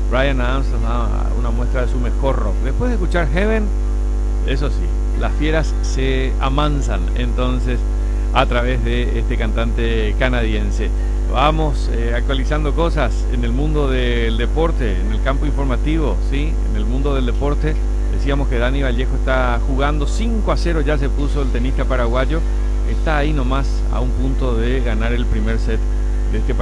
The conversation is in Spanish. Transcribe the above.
Bryan Adams nos da una muestra de su mejor rock. Después de escuchar Heaven, eso sí, las fieras se amansan entonces a través de este cantante canadiense. Vamos actualizando cosas en el mundo del deporte, en el campo informativo, ¿sí? En el mundo del deporte, decíamos que Dani Vallejo está jugando 5-0, ya se puso el tenista paraguayo, está ahí nomás a un punto de ganar el primer set de este partido.